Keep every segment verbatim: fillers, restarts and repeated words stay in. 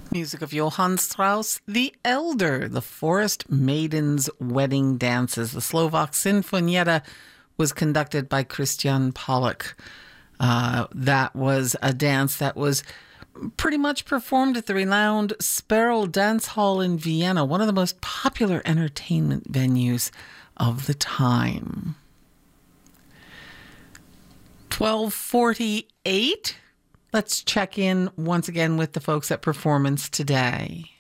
Music of Johann Strauss, The Elder, the Forest Maiden's Wedding Dances. The Slovak Sinfonietta was conducted by Christian Pollock. Uh, that was a dance that was pretty much performed at the renowned Sparrow Dance Hall in Vienna, one of the most popular entertainment venues of the time. twelve forty-eight. Let's check in once again with the folks at Performance Today.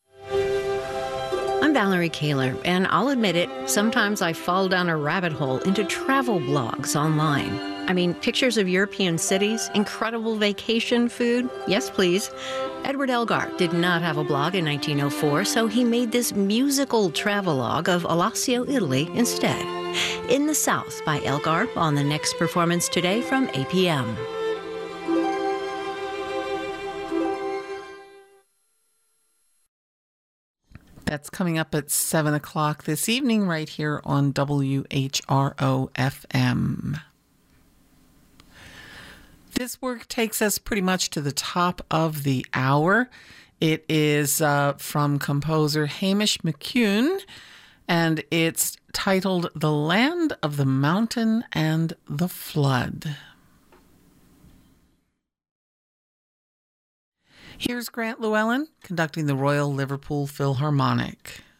I'm Valerie Kaler, and I'll admit it, sometimes I fall down a rabbit hole into travel blogs online. I mean, pictures of European cities, incredible vacation food. Yes, please. Edward Elgar did not have a blog in nineteen oh four, so he made this musical travelogue of Alassio, Italy instead. In the South by Elgar on the next Performance Today from A P M. That's coming up at seven o'clock this evening right here on W H R O F M. This work takes us pretty much to the top of the hour. It is uh, from composer Hamish McCune, and it's titled The Land of the Mountain and the Flood. Here's Grant Llewellyn conducting the Royal Liverpool Philharmonic.